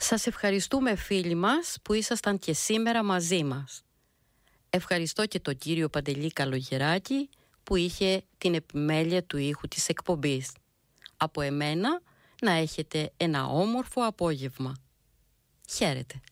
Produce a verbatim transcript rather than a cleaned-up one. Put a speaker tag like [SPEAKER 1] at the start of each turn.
[SPEAKER 1] Σας ευχαριστούμε φίλοι μας που ήσασταν και σήμερα μαζί μας. Ευχαριστώ και τον κύριο Παντελή Καλογεράκη που είχε την επιμέλεια του ήχου της εκπομπής. Από εμένα να έχετε ένα όμορφο απόγευμα. Χαίρετε.